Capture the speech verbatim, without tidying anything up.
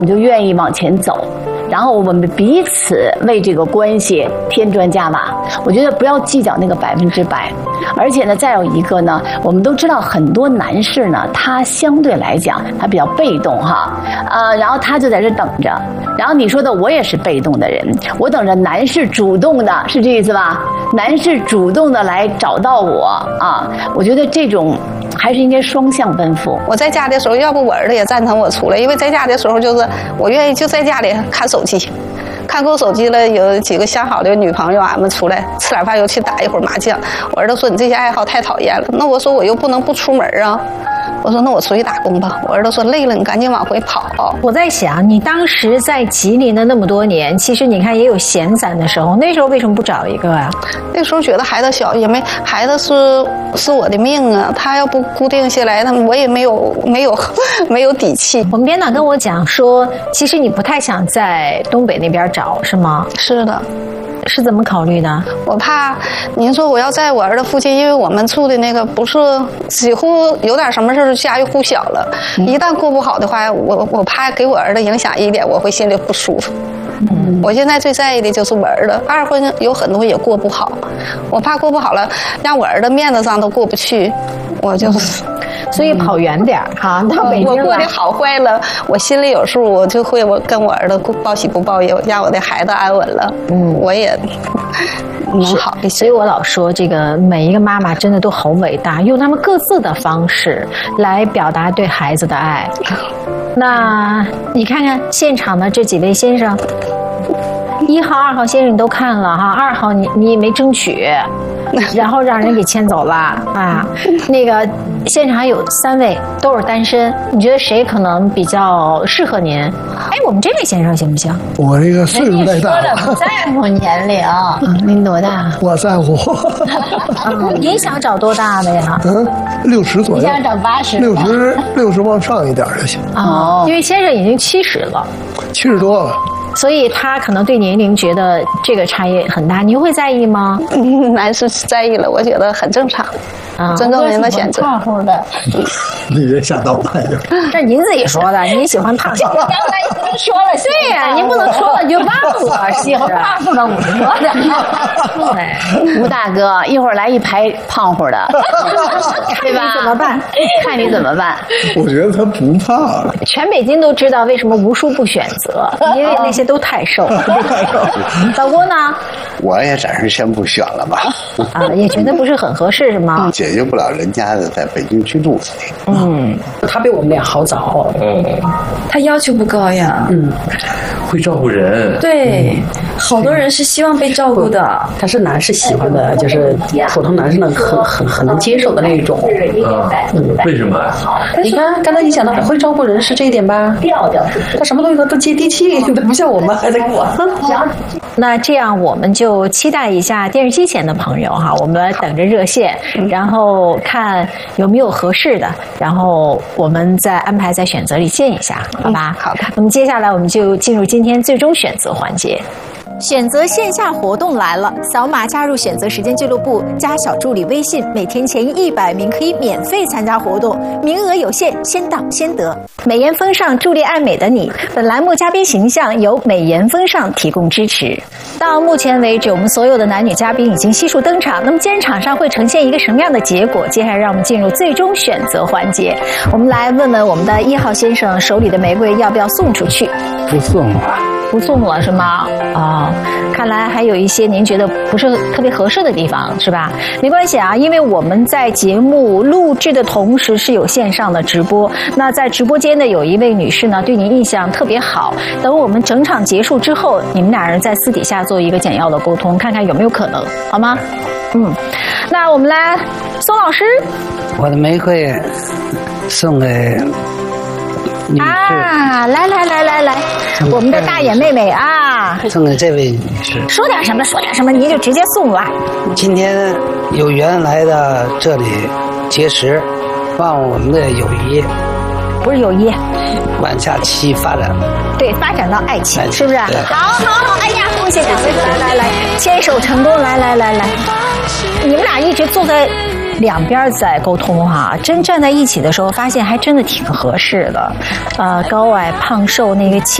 我就愿意往前走。然后我们彼此为这个关系添砖加瓦，我觉得不要计较那个百分之百。而且呢，再有一个呢，我们都知道很多男士呢，他相对来讲他比较被动哈，呃，然后他就在这等着。然后你说的我也是被动的人，我等着男士主动的，是这意思吧？男士主动的来找到我啊，我觉得这种还是应该双向奔赴。 我在家的时候，要不我儿子也赞成我出来，因为在家的时候就是我愿意就在家里看手机，看够手机了，有几个相好的女朋友，俺们出来吃点饭又去打一会儿麻将。我儿子说你这些爱好太讨厌了，那我说我又不能不出门啊。我说那我出去打工吧。我儿子说累了，你赶紧往回跑。 我在想，你当时在吉林的那么多年，其实你看也有闲散的时候，那时候为什么不找一个啊？ 那时候觉得孩子小，也没孩子是是我的命啊，他要不固定下来，他我也没有没有没有底气。 我们编导跟我讲说，其实你不太想在东北那边找，是吗？ 是的。 是怎么考虑的？ 我怕您说我要在我儿子附近，因为我们住的那个不是几乎有点什么事就家喻户晓了，嗯、一旦过不好的话，我我怕给我儿子影响一点，我会心里不舒服。嗯，我现在最在意的就是我儿子，二婚有很多也过不好，我怕过不好了，让我儿子面子上都过不去，我就。嗯所以跑远点哈，到北京我过得好坏了，我心里有数，我就会我跟我儿子报喜不报忧，让我的孩子安稳了，嗯，我也能好一些。 所以我老说，这个每一个妈妈真的都好伟大，用他们各自的方式来表达对孩子的爱。那你看看现场的这几位先生，一号、二号先生你都看了哈，二号你你也没争取。然后让人给牵走了啊！那个现场还有三位都是单身，你觉得谁可能比较适合您？哎，我们这位先生行不行？ 我这个岁数太大了， 不在乎年龄。您多大？ 我在乎。 嗯，你想找多大的呀？ 嗯，六十左右。 你想找八十？ 六十，六十往上一点就行。 哦，因为先生已经七十了， 七十多了。 所以他可能对年龄觉得这个差异很大，你会在意吗？ 嗯，男士在意了，我觉得很正常，啊，尊重您的选择。 胖乎的， 你这下倒慢点。 这是您自己说的，您喜欢胖乎的。 刚才已经说了， 对呀，您不能说了你就忘了， 喜欢胖乎的，我说的。对，吴大哥，一会儿来一排胖乎的，对吧？ 怎么办？ 看你怎么办？ 我觉得他不胖。 全北京都知道为什么吴叔不选择，因为那些。都太瘦，都太瘦。老郭呢？ 我也暂时先不选了吧。 啊，也觉得不是很合适，是吗？ 解决不了人家的在北京居住。 嗯，他比我们俩好找。嗯， 他要求不高呀。 嗯，会照顾人。 对，嗯、好多人是希望被照顾的。 他是男士喜欢的，就是普通男生能很很很能接受的那一种。 啊，嗯，为什么？ 你看，刚才你讲的会照顾人是这一点吧？他什么东西都都接地气，他不像我们还得管。 那这样我们就期待一下电视机前的朋友哈，我们来等着热线，然后看有没有合适的，然后我们再安排在选择里见一下，好吧？ 好的。 那么接下来我们就进入今天最终选择环节。选择线下活动来了，扫码加入选择时间俱乐部，加小助理微信，每天前一百名可以免费参加活动，名额有限，先到先得。美颜风尚助力爱美的你，本栏目嘉宾形象由美颜风尚提供支持。到目前为止，我们所有的男女嘉宾已经悉数登场，那么今天场上会呈现一个什么样的结果？接下来让我们进入最终选择环节，我们来问问我们的一号先生手里的玫瑰要不要送出去？ 不送了。 不送了是吗？啊、哦，看来还有一些您觉得不是特别合适的地方，是吧？没关系啊，因为我们在节目录制的同时是有线上的直播。那在直播间的有一位女士呢，对您印象特别好。等我们整场结束之后，你们俩人在私底下做一个简要的沟通，看看有没有可能，好吗？嗯，那我们来，宋老师， 我的玫瑰送给。 啊，来来来来来，我们的大眼妹妹啊， 送给这位女士。 说点什么说点什么，你就直接送了。 今天有缘来到这里结识，望我们的友谊， 不是友谊， 往下期发展。 对，发展到爱情，是不是？ 好好好，哎呀，恭喜两位，来来来，牵手成功，来来来来，你们俩一直坐在两边在沟通哈、啊，真站在一起的时候，发现还真的挺合适的。呃，高矮胖瘦那个气。